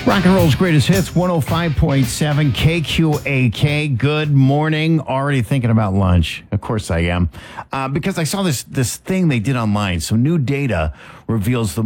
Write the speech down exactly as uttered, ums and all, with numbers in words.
Rock and roll's greatest hits, one oh five point seven K Q A K. Good morning. Already thinking about lunch. Of course I am. Uh, because I saw this, this thing they did online. Some new data reveals the